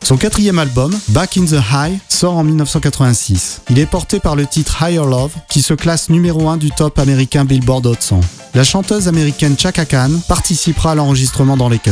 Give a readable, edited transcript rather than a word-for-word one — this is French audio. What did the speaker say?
Son quatrième album, Back in the High, sort en 1986. Il est porté par le titre Higher Love, qui se classe numéro 1 du top américain Billboard Hot 100. La chanteuse américaine Chaka Khan participera à l'enregistrement dans les chœurs.